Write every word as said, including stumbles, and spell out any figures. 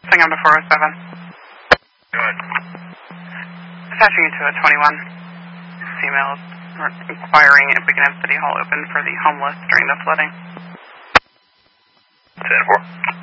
Swing on to four oh seven. Go ahead. Attaching you to a twenty-one. Female inquiring if we can have City Hall open for the homeless during the flooding. ten four.